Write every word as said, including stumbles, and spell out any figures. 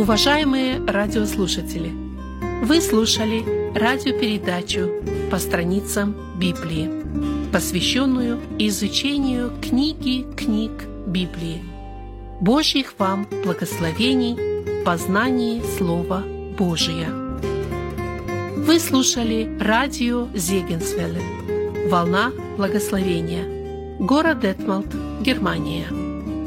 Уважаемые радиослушатели, вы слушали радиопередачу «По страницам Библии», посвященную изучению книги книг Библии. Божьих вам благословений в познании Слова Божия. Вы слушали радио Зегенсвелле, «Волна благословения», город Детмолд, Германия.